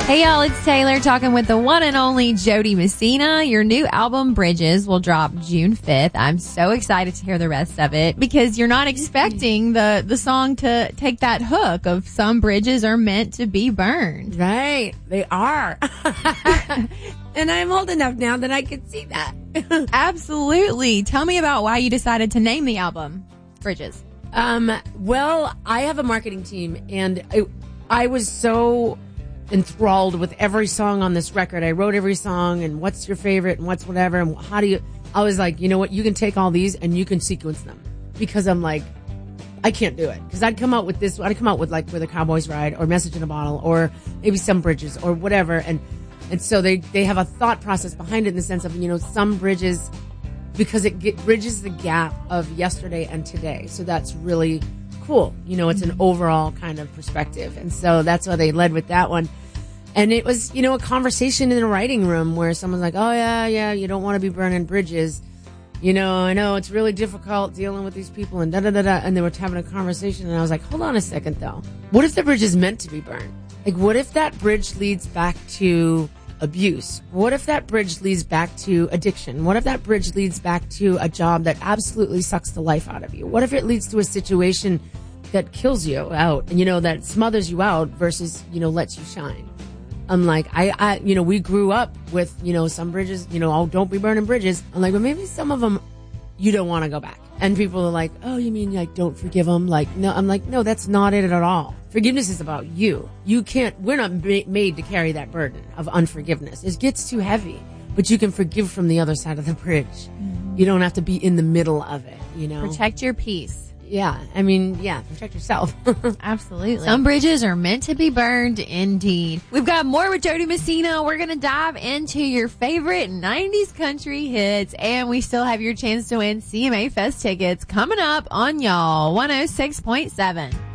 Hey y'all, it's Taylor talking with the one and only Jody Messina. Your new album, Bridges, will drop June 5th. I'm so excited to hear the rest of it because you're not expecting the song to take that hook of some bridges are meant to be burned. Right, they are. And I'm old enough now that I can see that. Absolutely. Tell me about why you decided to name the album Bridges. Well, I have a marketing team, and I was so enthralled with every song on this record. I wrote every song and what's your favorite and what's whatever and I was like, you know what, you can take all these and you can sequence them, because I'm like, I can't do it. Because I'd come out with like Where the Cowboys Ride or Message in a Bottle or maybe Some Bridges or whatever, and so they have a thought process behind it in the sense of, you know, some bridges, because it bridges the gap of yesterday and today. So that's really cool. You know, it's an overall kind of perspective. And so that's why they led with that one. And it was, you know, a conversation in a writing room where someone's like, oh yeah, you don't want to be burning bridges. You know, I know it's really difficult dealing with these people and da-da-da-da. And they were having a conversation and I was like, hold on a second though. What if the bridge is meant to be burned? Like, what if that bridge leads back to abuse? What if that bridge leads back to addiction? What if that bridge leads back to a job that absolutely sucks the life out of you? What if it leads to a situation that kills you out and, you know, that smothers you out versus, you know, lets you shine? I'm like, I you know, we grew up with, you know, some bridges, you know, oh, don't be burning bridges. I'm like, well, maybe some of them you don't want to go back. And people are like, oh, you mean like don't forgive them? Like, no, I'm like, no, that's not it at all. Forgiveness is about you. We're not made to carry that burden of unforgiveness. It gets too heavy, but you can forgive from the other side of the bridge. Mm-hmm. You don't have to be in the middle of it, you know? Protect your peace. Yeah, I mean, yeah, protect yourself. Absolutely. Some bridges are meant to be burned, indeed. We've got more with Jody Messina. We're going to dive into your favorite 90s country hits, and we still have your chance to win CMA Fest tickets coming up on y'all 106.7.